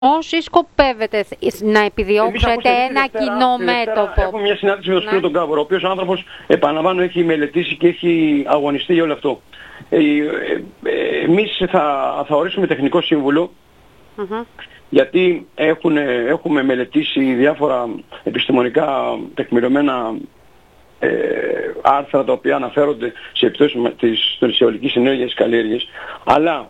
ή σκοπεύετε να επιδιώξετε ένα κοινό μέτωπο? Έχουμε μια συνάντηση με τον Σπύρο τον Κάβορο, ο οποίος άνθρωπος, επαναλαμβάνω, έχει μελετήσει και έχει αγωνιστεί για όλο αυτό. Εμείς θα ορίσουμε τεχνικό σύμβουλο, γιατί έχουμε μελετήσει διάφορα επιστημονικά τεκμηριωμένα άρθρα τα οποία αναφέρονται σε επιπτώσεις της αιωλικής ενέργειας στις καλλιέργειες, αλλά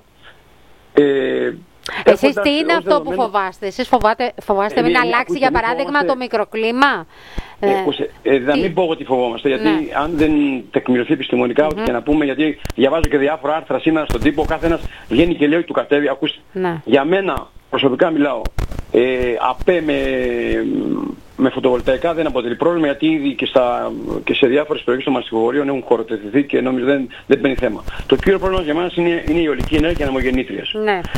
εσείς τι είναι αυτό που φοβάστε? Εσείς φοβάστε μην αλλάξει για παράδειγμα το μικροκλίμα? Να μην πω ότι φοβόμαστε, γιατί αν δεν τεκμηριωθεί επιστημονικά, ό,τι και να πούμε, γιατί διαβάζω και διάφορα άρθρα σήμερα στον τύπο, ο καθένας βγαίνει και λέει του κατέβει. Ακούστε, για μένα προσωπικά μιλάω, ΑΠΕ με φωτοβολταϊκά δεν αποτελεί πρόβλημα, γιατί ήδη και σε διάφορες περιοχές των μαστιγωγορίων έχουν χωροτεθειθεί και νομίζω δεν μπαίνει θέμα. Το κύριο πρόβλημα για μας είναι η αιωλική ενέργεια και ανεμογεννήτριες.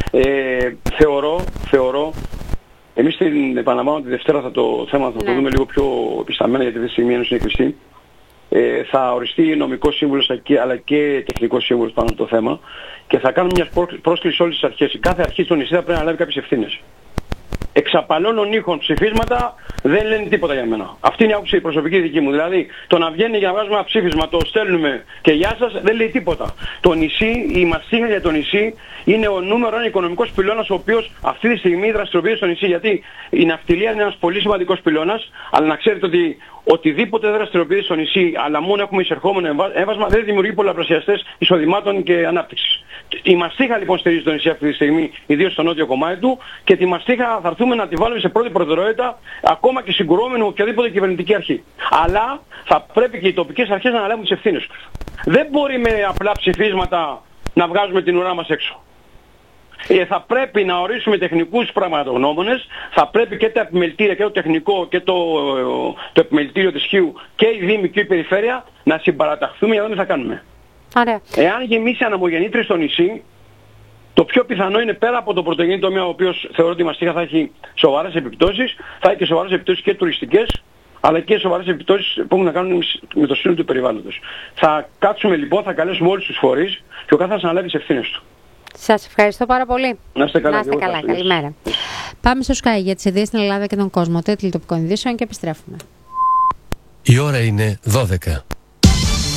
Θεωρώ, εμείς την επαναλαμβάνω τη Δευτέρα το θέμα θα το δούμε λίγο πιο επισταμμένα, γιατί αυτή τη στιγμή είναι κλειστή. Θα οριστεί νομικός σύμβουλος αλλά και τεχνικός σύμβουλος πάνω στο θέμα και θα κάνουμε μια πρόσκληση σε όλες τις αρχές. Η κάθε αρχή στο νησί θα πρέπει να λάβει κάποιες ευθύνες. Εξαπαλώνων ήχων ψηφίσματα δεν λένε τίποτα για μένα. Αυτή είναι η άποψη προσωπική δική μου. Δηλαδή, το να βγαίνει για να βγάζουμε ένα ψήφισμα, το στέλνουμε και γεια σας, δεν λέει τίποτα. Το νησί, η μαστίγα για το νησί είναι ο νούμερο ένα οικονομικός πυλώνας, ο οποίος αυτή τη στιγμή δραστηριοποιείται στο νησί. Γιατί η ναυτιλία είναι ένας πολύ σημαντικός πυλώνας, αλλά να ξέρετε ότι οτιδήποτε δραστηριοποιείται στο νησί, αλλά μόνο έχουμε εισερχόμενο έμβασμα, δεν δημιουργεί πολλαπλασιαστές εισοδημάτων και ανάπτυξης. Η μαστίγα λοιπόν στηρίζει το νησί αυτή τη στιγμή, ιδίως στο νότιο κομμάτι του, και τη μαστίγα θα έρθουμε να τη βάλουμε σε πρώτη προτεραιότητα, ακόμα και συγκρουόμενη με οποιαδήποτε κυβερνητική αρχή. Αλλά θα πρέπει και οι τοπικές αρχές να αναλάβουν τις ευθύνες τους. Δεν μπορεί με απλά ψηφίσματα να βγάζουμε την ουρά μας έξω. Θα πρέπει να ορίσουμε τεχνικούς πραγματογνώμονες, θα πρέπει και τα επιμελητήρια και το τεχνικό και το επιμελητήριο της Χίου και η Δήμη και η Περιφέρεια να συμπαραταχθούμε για να δούμε τι θα κάνουμε. Ωραία. Εάν γεμίσει ανεμογεννήτριες στο νησί, το πιο πιθανό είναι πέρα από το πρωτογενή τομέα, ο οποίος θεωρώ ότι η μαστίγα θα έχει σοβαρές επιπτώσεις, θα έχει και σοβαρές επιπτώσεις και τουριστικές, αλλά και σοβαρές επιπτώσεις που έχουν να κάνουν με το σύνολο του περιβάλλοντος. Θα κάτσουμε λοιπόν, θα καλέσουμε όλους τους φορείς και ο καθένας να αναλάβει τις ευθύνες του. Σας ευχαριστώ πάρα πολύ. Να είστε καλά. Καλημέρα. Πάμε στο Sky για τις ειδήσεις στην Ελλάδα και τον κόσμο. Τίτλοι τοπικών ειδήσεων και επιστρέφουμε. Η ώρα είναι 12.